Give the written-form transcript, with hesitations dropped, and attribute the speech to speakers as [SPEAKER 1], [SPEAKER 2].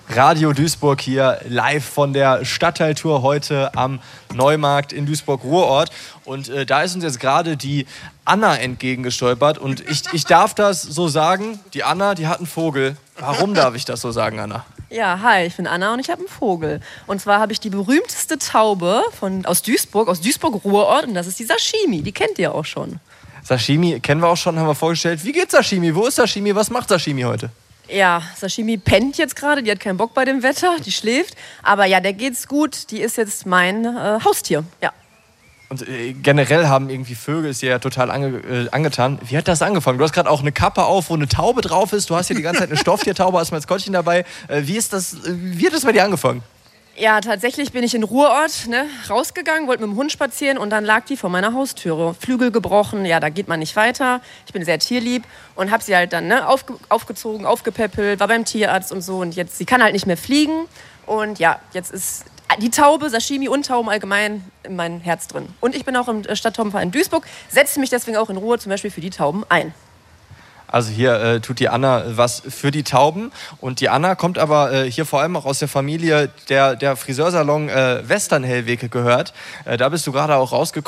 [SPEAKER 1] Radio Duisburg hier live von der Stadtteiltour heute am Neumarkt in Duisburg-Ruhrort. Und da ist uns jetzt gerade die Anna entgegengestolpert. Und ich darf das so sagen, die Anna, die hat einen Vogel. Warum darf ich das so sagen, Anna?
[SPEAKER 2] Ja, hi, ich bin Anna und ich habe einen Vogel. Und zwar habe ich die berühmteste Taube aus Duisburg-Ruhrort. Und das ist die Sashimi, die kennt ihr auch schon.
[SPEAKER 1] Sashimi kennen wir auch schon, haben wir vorgestellt. Wie geht's Sashimi? Wo ist Sashimi? Was macht Sashimi heute?
[SPEAKER 2] Ja, Sashimi pennt jetzt gerade, die hat keinen Bock bei dem Wetter, die schläft. Aber ja, der geht's gut, die ist jetzt mein Haustier, ja.
[SPEAKER 1] Und generell haben irgendwie Vögel es dir ja total angetan. Wie hat das angefangen? Du hast gerade auch eine Kappe auf, wo eine Taube drauf ist. Du hast hier die ganze Zeit eine Stofftiertaube, hast mal das Kottchen dabei. Wie hat das bei dir angefangen?
[SPEAKER 2] Ja, tatsächlich bin ich in Ruhrort rausgegangen, wollte mit dem Hund spazieren und dann lag die vor meiner Haustüre. Flügel gebrochen, ja, da geht man nicht weiter. Ich bin sehr tierlieb und habe sie halt dann aufgezogen, aufgepäppelt, war beim Tierarzt und so. Und jetzt, sie kann halt nicht mehr fliegen. Und ja, jetzt ist die Taube, Sashimi und Tauben allgemein in meinem Herz drin. Und ich bin auch im Stadttaubenverein Duisburg, setze mich deswegen auch in Ruhe zum Beispiel für die Tauben ein.
[SPEAKER 1] Also hier tut die Anna was für die Tauben. Und die Anna kommt aber hier vor allem auch aus der Familie, der Friseursalon Western Hellwege gehört. Da bist du gerade auch rausgekommen.